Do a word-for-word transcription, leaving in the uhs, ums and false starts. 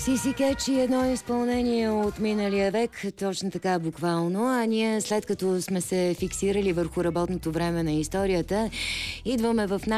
Сиси Кетчи, едно изпълнение от миналия век, точно така буквално, а ние след като сме се фиксирали върху работното време на историята, идваме в